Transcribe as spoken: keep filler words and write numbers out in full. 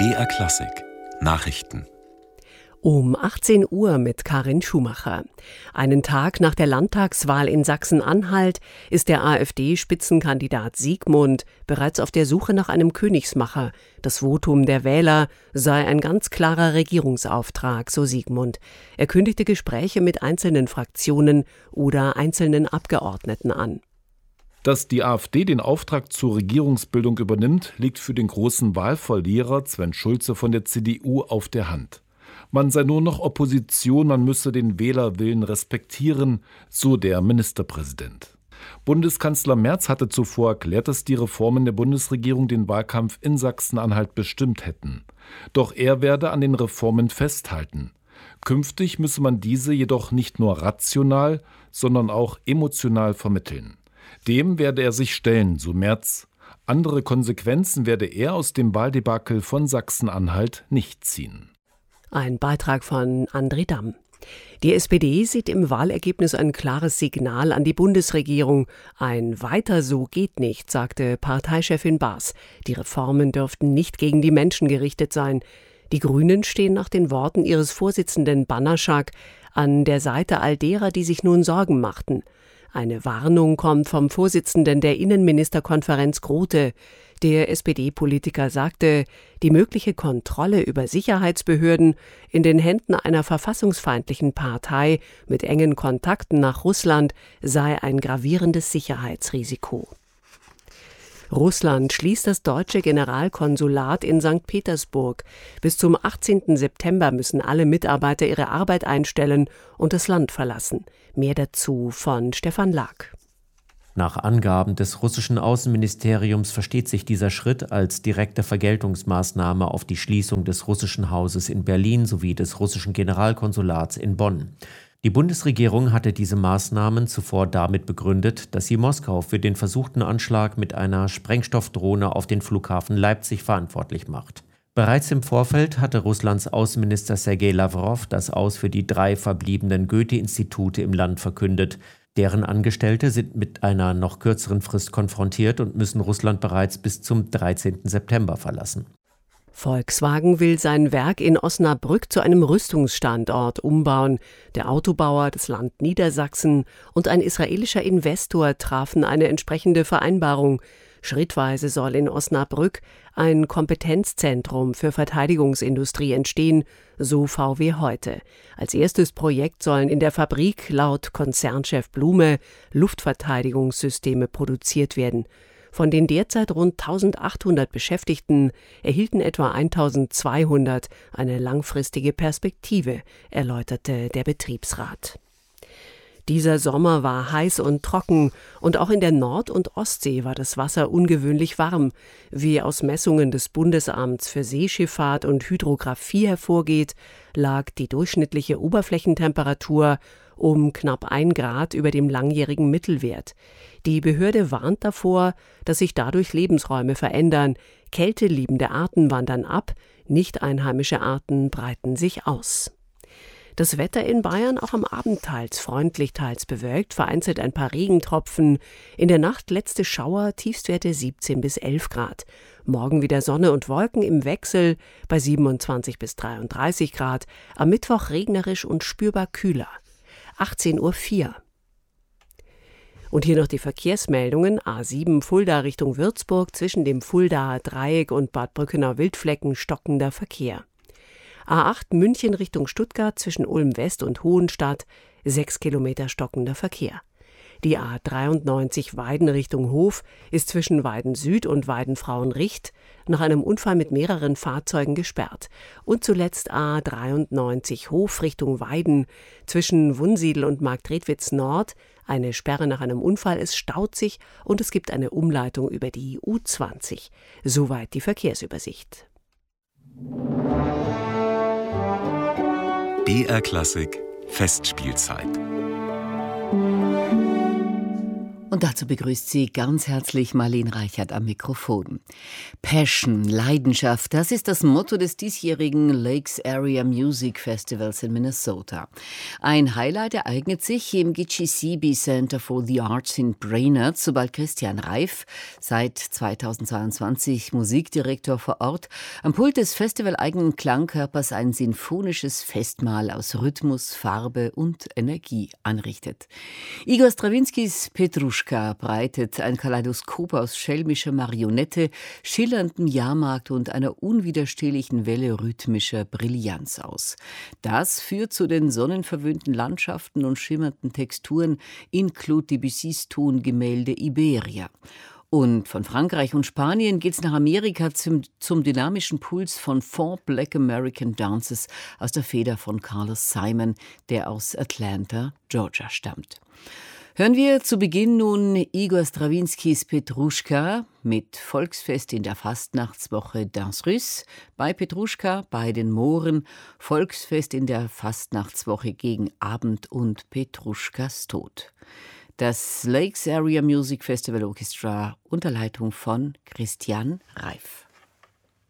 B R Klassik Nachrichten. Um achtzehn Uhr mit Karin Schumacher. Einen Tag nach der Landtagswahl in Sachsen-Anhalt ist der AfD-Spitzenkandidat Siegmund bereits auf der Suche nach einem Königsmacher. Das Votum der Wähler sei ein ganz klarer Regierungsauftrag, so Siegmund. Er kündigte Gespräche mit einzelnen Fraktionen oder einzelnen Abgeordneten an. Dass die AfD den Auftrag zur Regierungsbildung übernimmt, liegt für den großen Wahlverlierer Sven Schulze von der C D U auf der Hand. Man sei nur noch Opposition, man müsse den Wählerwillen respektieren, so der Ministerpräsident. Bundeskanzler Merz hatte zuvor erklärt, dass die Reformen der Bundesregierung den Wahlkampf in Sachsen-Anhalt bestimmt hätten. Doch er werde an den Reformen festhalten. Künftig müsse man diese jedoch nicht nur rational, sondern auch emotional vermitteln. Dem werde er sich stellen, so Merz. Andere Konsequenzen werde er aus dem Wahldebakel von Sachsen-Anhalt nicht ziehen. Ein Beitrag von André Damm. Die S P D sieht im Wahlergebnis ein klares Signal an die Bundesregierung. Ein Weiter so geht nicht, sagte Parteichefin Baas. Die Reformen dürften nicht gegen die Menschen gerichtet sein. Die Grünen stehen nach den Worten ihres Vorsitzenden Banaschak an der Seite all derer, die sich nun Sorgen machten. Eine Warnung kommt vom Vorsitzenden der Innenministerkonferenz Grote. Der S P D-Politiker sagte, die mögliche Kontrolle über Sicherheitsbehörden in den Händen einer verfassungsfeindlichen Partei mit engen Kontakten nach Russland sei ein gravierendes Sicherheitsrisiko. Russland schließt das deutsche Generalkonsulat in Sankt Petersburg. Bis zum achtzehnten September müssen alle Mitarbeiter ihre Arbeit einstellen und das Land verlassen. Mehr dazu von Stefan Lag. Nach Angaben des russischen Außenministeriums versteht sich dieser Schritt als direkte Vergeltungsmaßnahme auf die Schließung des russischen Hauses in Berlin sowie des russischen Generalkonsulats in Bonn. Die Bundesregierung hatte diese Maßnahmen zuvor damit begründet, dass sie Moskau für den versuchten Anschlag mit einer Sprengstoffdrohne auf den Flughafen Leipzig verantwortlich macht. Bereits im Vorfeld hatte Russlands Außenminister Sergei Lawrow das Aus für die drei verbliebenen Goethe-Institute im Land verkündet. Deren Angestellte sind mit einer noch kürzeren Frist konfrontiert und müssen Russland bereits bis zum dreizehnten September verlassen. Volkswagen will sein Werk in Osnabrück zu einem Rüstungsstandort umbauen. Der Autobauer, das Land Niedersachsen und ein israelischer Investor trafen eine entsprechende Vereinbarung. Schrittweise soll in Osnabrück ein Kompetenzzentrum für Verteidigungsindustrie entstehen, so V W heute. Als erstes Projekt sollen in der Fabrik laut Konzernchef Blume Luftverteidigungssysteme produziert werden. Von den derzeit rund eintausendachthundert Beschäftigten erhielten etwa eintausendzweihundert eine langfristige Perspektive, erläuterte der Betriebsrat. Dieser Sommer war heiß und trocken und auch in der Nord- und Ostsee war das Wasser ungewöhnlich warm. Wie aus Messungen des Bundesamts für Seeschifffahrt und Hydrographie hervorgeht, lag die durchschnittliche Oberflächentemperatur um knapp ein Grad über dem langjährigen Mittelwert. Die Behörde warnt davor, dass sich dadurch Lebensräume verändern. Kälteliebende Arten wandern ab, nicht einheimische Arten breiten sich aus. Das Wetter in Bayern auch am Abend teils freundlich, teils bewölkt, vereinzelt ein paar Regentropfen. In der Nacht letzte Schauer, Tiefstwerte siebzehn bis elf Grad. Morgen wieder Sonne und Wolken im Wechsel bei siebenundzwanzig bis dreiunddreißig Grad. Am Mittwoch regnerisch und spürbar kühler. achtzehn Uhr vier. Und hier noch die Verkehrsmeldungen. A sieben Fulda Richtung Würzburg, zwischen dem Fuldaer Dreieck und Bad Brückenau-Wildflecken stockender Verkehr. A acht München Richtung Stuttgart, zwischen Ulm West und Hohenstadt, sechs Kilometer stockender Verkehr. Die A dreiundneunzig Weiden Richtung Hof ist zwischen Weiden Süd und Weiden Frauenricht nach einem Unfall mit mehreren Fahrzeugen gesperrt. Und zuletzt A dreiundneunzig Hof Richtung Weiden zwischen Wunsiedel und Marktredwitz Nord. Eine Sperre nach einem Unfall, es staut sich und es gibt eine Umleitung über die U zwanzig. Soweit die Verkehrsübersicht. B R Klassik Festspielzeit. Und dazu begrüßt sie ganz herzlich Marlene Reichert am Mikrofon. Passion, Leidenschaft, das ist das Motto des diesjährigen Lakes Area Music Festivals in Minnesota. Ein Highlight ereignet sich im Gitchisibi Center for the Arts in Brainerd, sobald Christian Reif, seit zweitausendzweiundzwanzig Musikdirektor vor Ort, am Pult des festivaleigenen Klangkörpers ein sinfonisches Festmahl aus Rhythmus, Farbe und Energie anrichtet. Igor Strawinskys Petruschka breitet ein Kaleidoskop aus schelmischer Marionette, schillerndem Jahrmarkt und einer unwiderstehlichen Welle rhythmischer Brillanz aus. Das führt zu den sonnenverwöhnten Landschaften und schimmernden Texturen in Claude Debussys Tongemälde Iberia. Und von Frankreich und Spanien geht's nach Amerika zum, zum dynamischen Puls von Four Black American Dances aus der Feder von Carlos Simon, der aus Atlanta, Georgia stammt. Hören wir zu Beginn nun Igor Strawinskys Petruschka mit Volksfest in der Fastnachtswoche Danse Russe, bei Petruschka, bei den Mohren, Volksfest in der Fastnachtswoche gegen Abend und Petruschkas Tod. Das Lakes Area Music Festival Orchestra unter Leitung von Christian Reif.